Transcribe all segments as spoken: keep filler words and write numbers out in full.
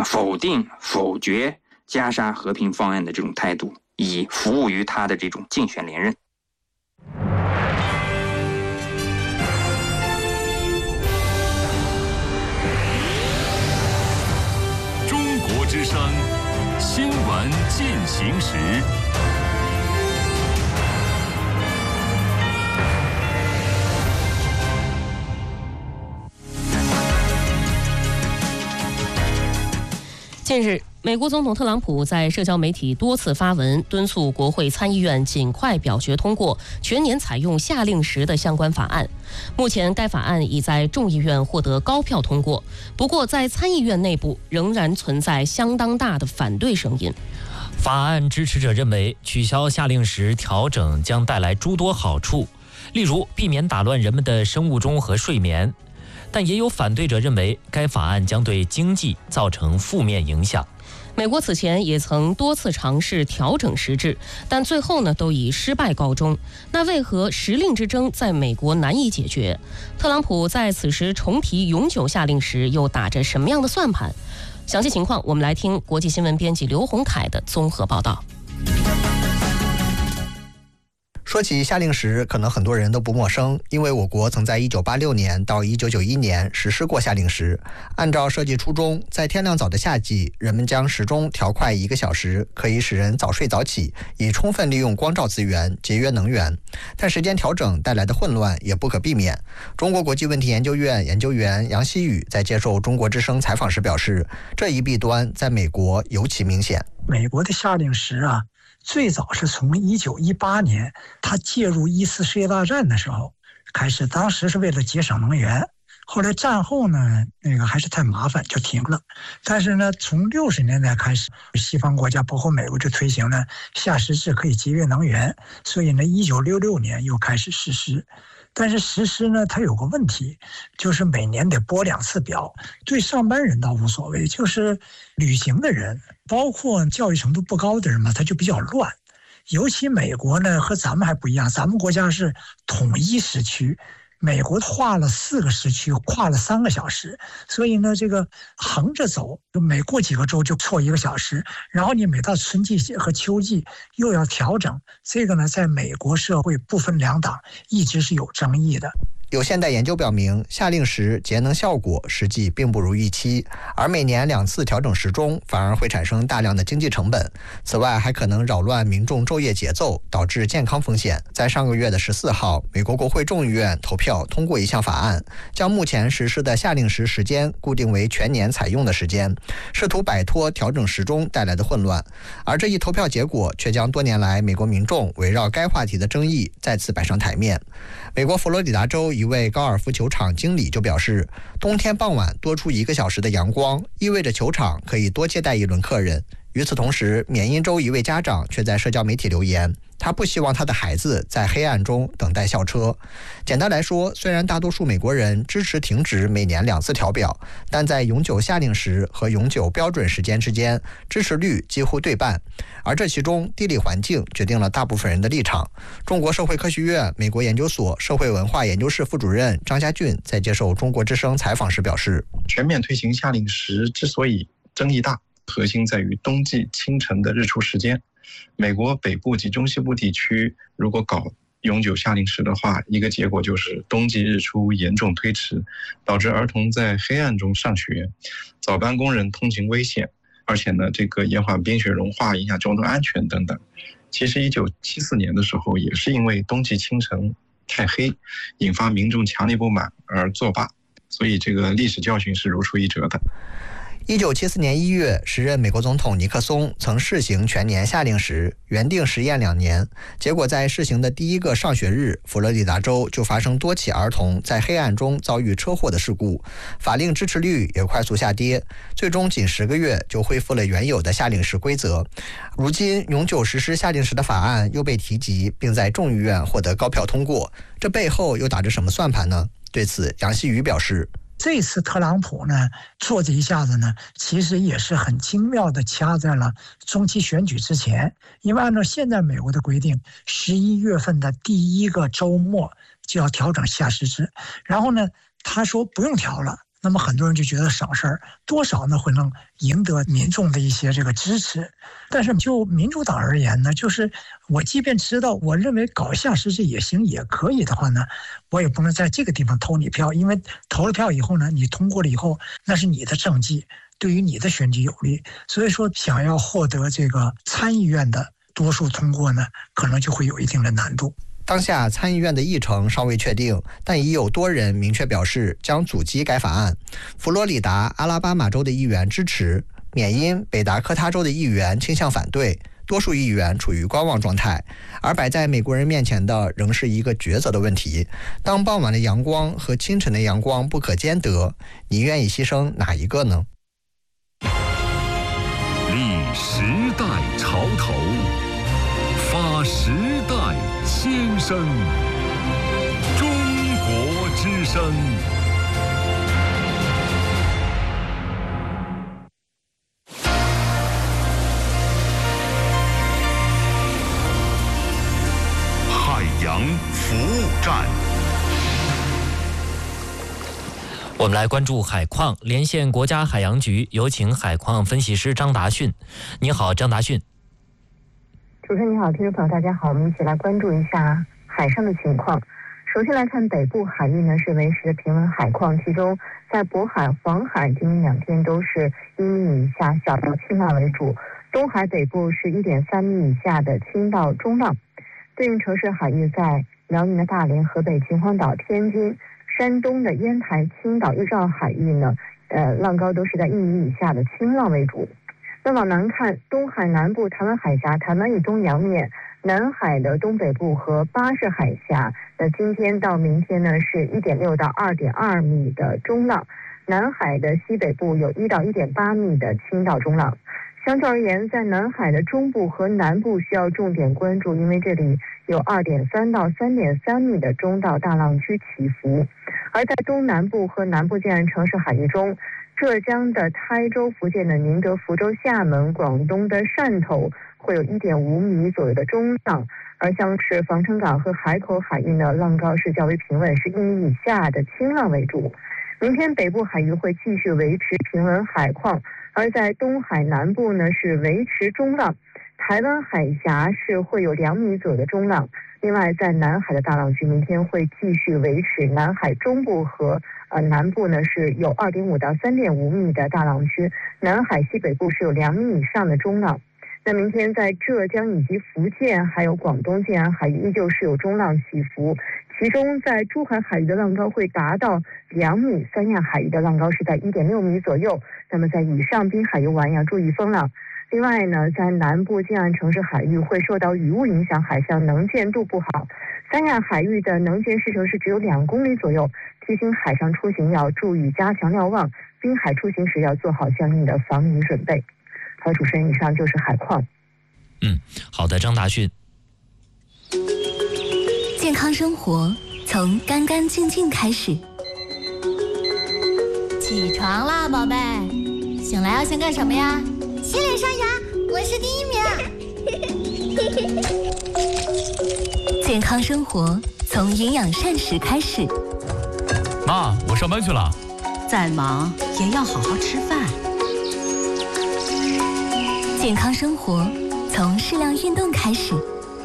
否定、否决加沙和平方案的这种态度，以服务于他的这种竞选连任。 中国之声新闻进行时。 近日，美国总统特朗普在社交媒体多次发文，敦促国会参议院尽快表决通过全年采用夏令时的相关法案。目前，该法案已在众议院获得高票通过，不过在参议院内部仍然存在相当大的反对声音。 法案支持者认为，取消夏令时调整将带来诸多好处，例如避免打乱人们的生物钟和睡眠。但也有反对者认为，该法案将对经济造成负面影响。 美国此前也曾多次尝试调整时制，但最后呢都以失败告终。那为何时令之争在美国难以解决？特朗普在此时重提永久夏令时，又打着什么样的算盘？详细情况，我们来听国际新闻编辑刘洪凯的综合报道。 说起夏令时，可能很多人都不陌生，因为我国曾在一九八六年到一九九一年实施过夏令时。按照设计初衷，在天亮早的夏季，人们将时钟调快一个小时，可以使人早睡早起，以充分利用光照资源，节约能源。但时间调整带来的混乱也不可避免。中国国际问题研究院研究员杨希宇在接受中国之声采访时表示，这一弊端在美国尤其明显。 美国的夏令时啊，最早是从一九一八年他介入一次世界大战的时候开始，当时是为了节省能源，后来战后呢那个还是太麻烦就停了。但是呢从六十年代开始，西方国家包括美国就推行了夏时制，可以节约能源，所以呢一九六六年又开始实施。但是实施呢它有个问题，就是每年得拨两次表，对上班人倒无所谓，就是旅行的人包括教育程度不高的人嘛，他就比较乱。尤其美国呢和咱们还不一样，咱们国家是统一时区，美国划了四个时区，跨了三个小时，所以呢这个横着走，就每过几个周就错一个小时，然后你每到春季和秋季又要调整，这个呢在美国社会不分两党一直是有争议的。 有现代研究表明，夏令时节能效果实际并不如预期，而每年两次调整时钟反而会产生大量的经济成本。此外，还可能扰乱民众昼夜节奏，导致健康风险。在上个月的十四号，美国国会众议院投票通过一项法案，将目前实施的夏令时时间固定为全年采用的时间，试图摆脱调整时钟带来的混乱。而这一投票结果却将多年来美国民众围绕该话题的争议再次摆上台面。美国佛罗里达州一位高尔夫球场经理就表示，冬天傍晚多出一个小时的阳光，意味着球场可以多接待一轮客人。与此同时，缅因州一位家长却在社交媒体留言，他不希望他的孩子在黑暗中等待校车。简单来说，虽然大多数美国人支持停止每年两次调表，但在永久夏令时和永久标准时间之间，支持率几乎对半。而这其中，地理环境决定了大部分人的立场。中国社会科学院美国研究所社会文化研究室副主任张家俊在接受中国之声采访时表示， 全面推行夏令时之所以争议大，核心在于冬季清晨的日出时间。美国北部及中西部地区如果搞永久夏令时的话，一个结果就是冬季日出严重推迟，导致儿童在黑暗中上学，早班工人通勤危险，而且呢，这个延缓冰雪融化，影响交通安全等等。其实一九七四年的时候，也是因为冬季清晨太黑，引发民众强烈不满而作罢，所以这个历史教训是如出一辙的。 一九七四年一月，时任美国总统尼克松曾试行全年夏令时，原定实验两年。结果在试行的第一个上学日，佛罗里达州就发生多起儿童在黑暗中遭遇车祸的事故，法令支持率也快速下跌，最终仅十个月就恢复了原有的夏令时规则。如今，永久实施夏令时的法案又被提及，并在众议院获得高票通过，这背后又打着什么算盘呢？对此，杨希宇表示， 这次特朗普呢做这一下子呢，其实也是很精妙的掐在了中期选举之前。因为按照现在美国的规定，十一月份的第一个周末就要调整夏时制，然后呢他说不用调了， 那么很多人就觉得省事儿，多少呢会能赢得民众的一些这个支持。但是就民主党而言呢，就是我即便知道我认为搞下实质也行也可以的话呢，我也不能在这个地方投你票，因为投了票以后呢，你通过了以后，那是你的政绩，对于你的选举有利。所以说想要获得这个参议院的多数通过呢，可能就会有一定的难度。 当下参议院的议程尚未确定，但已有多人明确表示将阻击该法案。佛罗里达、阿拉巴马州的议员支持，缅因、北达科他州的议员倾向反对，多数议员处于观望状态。而摆在美国人面前的仍是一个抉择的问题：当傍晚的阳光和清晨的阳光不可兼得，你愿意牺牲哪一个呢？ 立时代潮头，发时代先声。中国之声。海洋服务站。 我们来关注海况，连线国家海洋局，有请海况分析师张达训。你好，张达训。 主持人你好，听众朋友大家好，我们一起来关注一下海上的情况。首先来看北部海域呢是维持的平稳海况，其中在渤海、黄海今明两天都是一米以下小到轻浪为主，东海北部是一点三米以下的轻到中浪。对应城市海域在辽宁的大连、河北秦皇岛、天津、山东的烟台、青岛、日照海域呢，呃，浪高都是在一米以下的轻浪为主。那往南看，东海南部、台湾海峡、台湾以东洋面、南海的东北部和巴士海峡，那今天到明天呢是一点六到二点二米的中浪，南海的西北部有一到一点八米的轻到中浪。相较而言，在南海的中部和南部需要重点关注，因为这里有二点三到三点三米的中到大浪区起伏。而在东南部和南部沿岸城市海域中，浙江的台州、福建的宁德、福州、厦门、广东的汕头会有一点五米左右的中浪，而像是防城港和海口海域呢，浪高是较为平稳，是一米以下的轻浪为主。明天北部海域会继续维持平稳海况，而在东海南部呢是维持中浪，台湾海峡是会有两米左右的中浪。另外，在南海的大浪区，明天会继续维持，南海中部和呃南部呢是有二点五到三点五米的大浪区，南海西北部是有两米以上的中浪。那明天在浙江以及福建还有广东沿岸海域依旧是有中浪起伏，其中在珠海海域的浪高会达到两米，三亚海域的浪高是在一点六米左右。那么在以上滨海游玩要注意风浪。另外呢，在南部近岸城市海域会受到雨雾影响，海象能见度不好。三亚海域的能见视程是只有两公里左右，提醒海上出行要注意加强瞭望，滨海出行时要做好相应的防雨准备。好，主持人，以上就是海况。 嗯，好的，张达训。 健康生活从干干净净开始。 起床啦，宝贝！醒来要先干什么呀？ 洗脸刷牙，我是第一名。健康生活从营养膳食开始。 妈，我上班去了。 再忙也要好好吃饭。 健康生活从适量运动开始。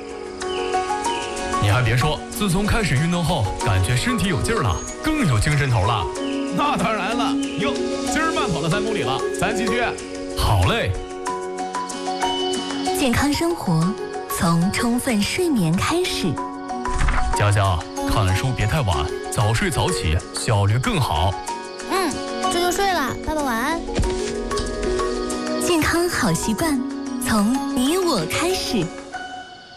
你还别说，自从开始运动后，感觉身体有劲儿了，更有精神头了。 那当然了，哟，今儿慢跑了三公里了，咱继续。 好嘞。 健康生活从充分睡眠开始。 佳佳，看书别太晚，早睡早起，效率更好。 嗯，这就睡了，爸爸晚安。 健康好习惯从你我开始。